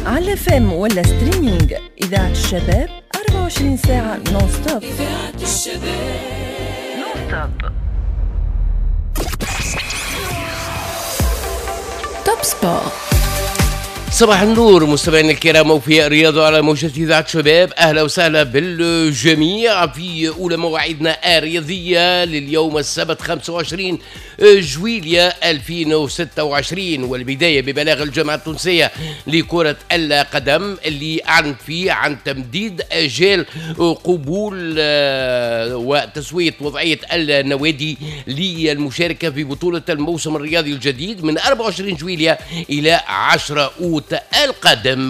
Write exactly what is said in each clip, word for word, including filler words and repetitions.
على فم ولا ستريمينج إذاعة الشباب أربعة وعشرين ساعة نون ستوب. إذاعة الشباب نون ستوب. توب سبور. صباح النور مستمعينا الكرام وفي الرياضة على موجة إذاعة شباب. أهلا وسهلا بالجميع في أولى مواعيدنا الرياضية لليوم السبت خمسة وعشرين جويلية ألفين وستة وعشرين، والبداية ببلاغ الجامعة التونسية لكرة القدم اللي أعلنت فيه عن تمديد أجال قبول وتسوية وضعية النوادي للمشاركة في بطولة الموسم الرياضي الجديد من أربعة وعشرين جويلية إلى عشرة أوت القادم.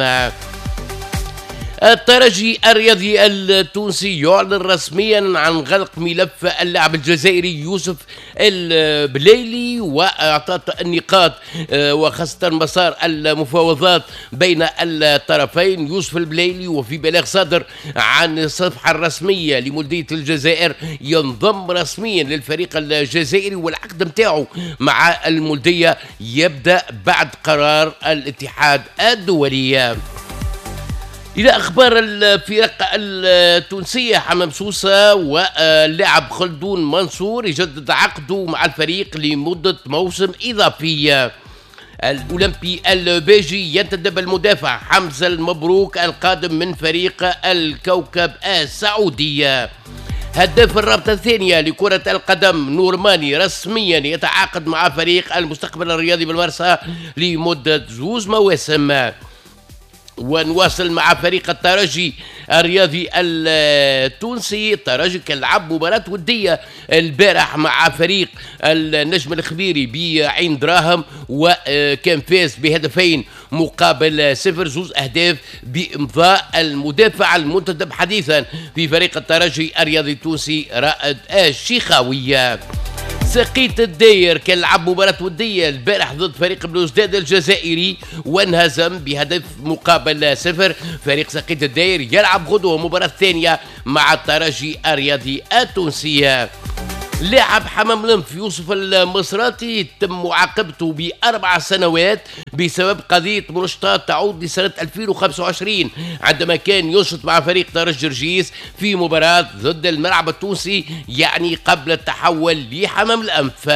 الترجي الرياضي التونسي يعلن رسميا عن غلق ملف اللاعب الجزائري يوسف البليلي واعطاء النقاط وخاصة مسار المفاوضات بين الطرفين. يوسف البليلي وفي بلاغ صادر عن الصفحة الرسمية لمولودية الجزائر ينضم رسميا للفريق الجزائري، والعقد متاعه مع المولودية يبدأ بعد قرار الاتحاد الدولي. إلى أخبار الفرق التونسية، حمام سوسة واللاعب خلدون منصور يجدد عقده مع الفريق لمدة موسم إضافية. الأولمبي البيجي ينتدب المدافع حمزة المبروك القادم من فريق الكوكب السعودية. هداف الرابطة الثانية لكرة القدم نورماني رسميا يتعاقد مع فريق المستقبل الرياضي بالمرسى لمدة زوز مواسم. ونواصل مع فريق الترجي الرياضي التونسي. الترجي كان لعب مباراة ودية البارح مع فريق النجم الخبيري بعين دراهم، وكان فاز بهدفين مقابل صفر، زوز أهداف بإمضاء المدافع المنتدب حديثا في فريق الترجي الرياضي التونسي رائد الشيخاوية. سقيت الداير كان لعب مباراة ودية البارح ضد فريق بلوزداد الجزائري وانهزم بهدف مقابل صفر. فريق سقيت الداير يلعب غدوة مباراة ثانية مع الترجي الرياضي التونسي. لاعب حمام لنف يوسف المصراتي تم معاقبته بأربع سنوات بسبب قضية منشطات تعود لسنة ألفين وخمسة وعشرين عندما كان ينشط مع فريق ترجي رجيس في مباراة ضد الملعب التونسي، يعني قبل التحول لحمام الأنف.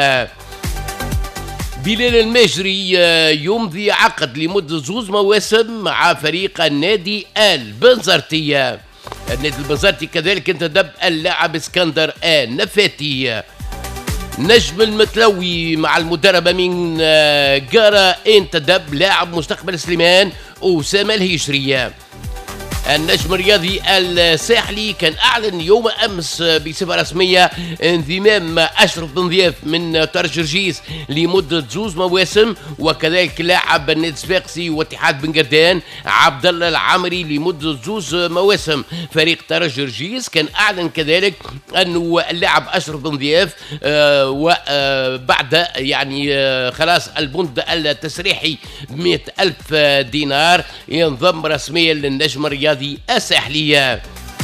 بلال المجري يمضي عقد لمدة زوز مواسم مع فريق النادي البنزرتية. النادي البنزرتي كذلك انتدب اللاعب اسكندر النفاتي. نجم المتلوي مع المدرب من جارة انتدب لاعب مستقبل سليمان أسامة الهجرية. النجم الرياضي الساحلي كان أعلن يوم أمس بصفة رسمية انضمام أشرف بن ضياف من ترجي رجيس لمدة زوز مواسم، وكذلك لاعب النادي الصفاقسي واتحاد بن قردان عبد الله العامري لمدة زوز مواسم. فريق ترجي رجيس كان أعلن كذلك أنه اللاعب أشرف بن ضياف آه وبعد آه يعني آه خلاص البند التسريحي بمئة ألف دينار ينضم رسميا للنجم الرياضي الساحلية.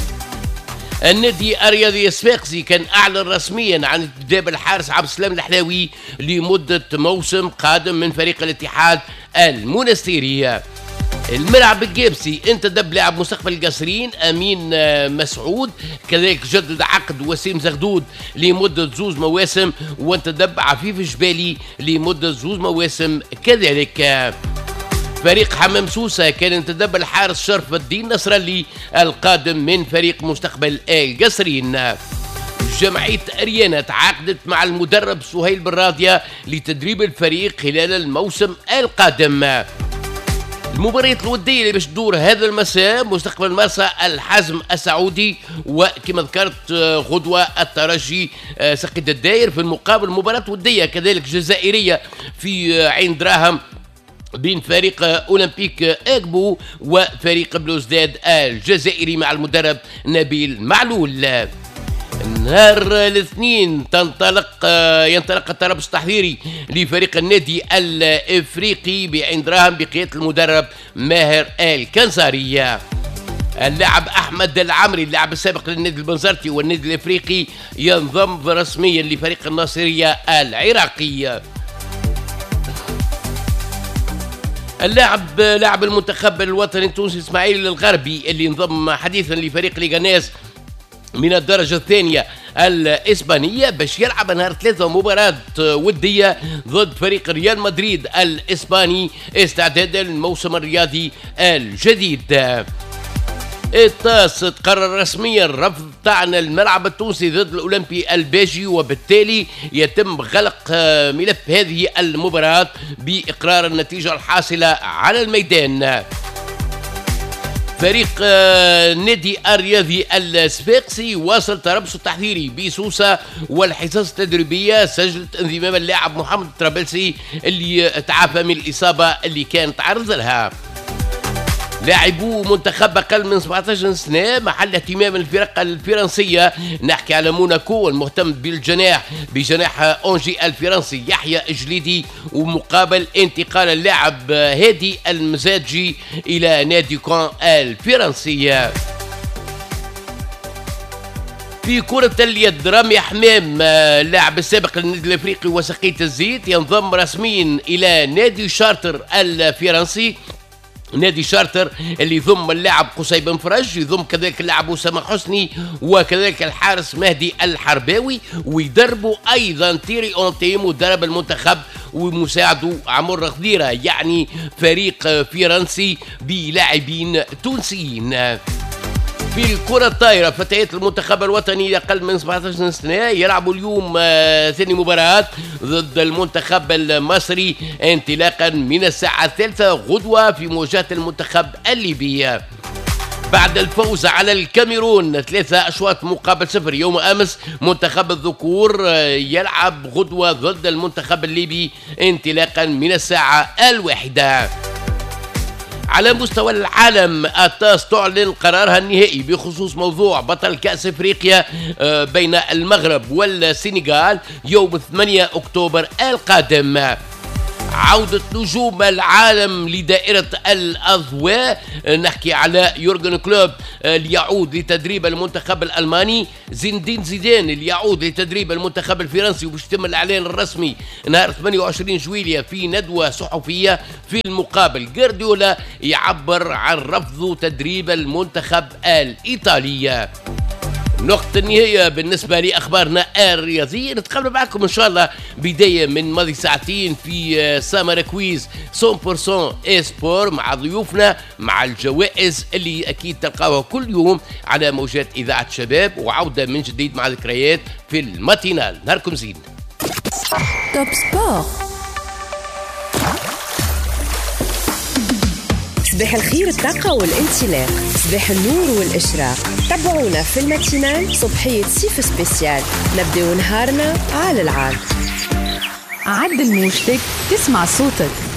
النادي الرياضي الصفاقسي كان أعلن رسميا عن انتداب الحارس عبد السلام الحلاوي لمدة موسم قادم من فريق الاتحاد المنستيرية. الملعب الجابسي انتدب لاعب مستقبل القصرين أمين مسعود، كذلك جدد عقد وسيم زغدود لمدة زوز مواسم، وانتدب عفيف جبالي لمدة زوز مواسم كذلك. فريق حمام سوسة كان انتدب الحارس شرف الدين نصر الله القادم من فريق مستقبل القصرين. جمعية أريانا تعاقدت مع المدرب سهيل بن راضية لتدريب الفريق خلال الموسم القادم. المباريات الودية اللي باش تدور هذا المساء مستقبل مرسى الحزم السعودي، وكما ذكرت غدوة الترجي سقيت الداير. في المقابل مباراة ودية كذلك جزائرية في عين دراهم بين فريق أولمبيك أكبو وفريق بلوزداد الجزائري مع المدرب نبيل معلول. نهار الاثنين تنطلق ينطلق الترابص التحضيري لفريق النادي الافريقي بعين دراهم بقيادة المدرب ماهر الكنزارية. اللاعب احمد العمري اللاعب السابق للنادي البنزرتي والنادي الافريقي ينضم رسميا لفريق الناصرية العراقي. اللاعب لاعب المنتخب الوطني التونسي اسماعيل الغربي اللي انضم حديثا لفريق ليغانيس من الدرجة الثانية الإسبانية باش يلعب نهار ثلاثة مباراة ودية ضد فريق ريال مدريد الإسباني استعدادا للموسم الرياضي الجديد. التاس تقرر رسميا رفض طعن الملعب التونسي ضد الأولمبي الباجي، وبالتالي يتم غلق ملف هذه المباراة بإقرار النتيجة الحاصلة على الميدان. فريق نادي الرياضي الصفاقسي واصل تربصه التحضيري بسوسة، والحصص التدريبية سجلت انضمام اللاعب محمد الطرابلسي اللي تعافى من الإصابة اللي كان تعرض لها. لاعبو منتخب أقل من سبعة عشر سنة محل اهتمام الفرق الفرنسية، نحكي على موناكو المهتم بالجناح بجناح أونجي الفرنسي يحيى جليدي، ومقابل انتقال اللاعب هادي المزاجي إلى نادي كون الفرنسي. في كرة اليد رامي حمام اللاعب السابق للنادي الافريقي وسقية الزيت ينضم رسميا إلى نادي شارتر الفرنسي. نادي شارتر اللي يضم اللاعب قصي بن فرج، يضم كذلك اللاعب أسامة حسني وكذلك الحارس مهدي الحرباوي، ويدربوا ايضا تيري اونتي مدرب المنتخب ومساعده عمر خضيره، يعني فريق فرنسي بلاعبين تونسيين. في الكرة الطايرة فتيات المنتخب الوطني أقل من سبعة عشر سنة يلعبوا اليوم آه ثاني مباراة ضد المنتخب المصري انطلاقا من الساعة الثالثة غدوة في مواجهة المنتخب الليبي. بعد الفوز على الكاميرون ثلاثة أشواط مقابل صفر يوم أمس، منتخب الذكور آه يلعب غدوة ضد المنتخب الليبي انطلاقا من الساعة الواحدة. على مستوى العالم التاس تعلن قرارها النهائي بخصوص موضوع بطل كأس افريقيا بين المغرب والسنغال يوم ثمانية أكتوبر القادم. عودة نجوم العالم لدائرة الأضواء، نحكي على يورجن كلوب اللي يعود لتدريب المنتخب الألماني، زين الدين زيدان اللي يعود لتدريب المنتخب الفرنسي، وباش يتم الإعلان الرسمي نهار ثمانية وعشرين جويلية في ندوة صحفية. في المقابل جارديولا يعبر عن رفضه تدريب المنتخب الإيطالي. نقطة النهاية بالنسبة لأخبارنا الرياضية، نتقابل معكم إن شاء الله بداية من ماضي ساعتين في سامر كويز مية بالمية إسبور مع ضيوفنا مع الجوائز اللي أكيد تلقاوها كل يوم على موجات إذاعة شباب، وعودة من جديد مع ذكريات في الماتينال. نهاركم زين. توب سبور. صباح الخير، الطاقة والانطلاق، صباح النور والإشراق. تابعونا في الماتينال صبحية سيف سبيسيال، نبدأ نهارنا على العال. عدل موجتك تسمع صوتك.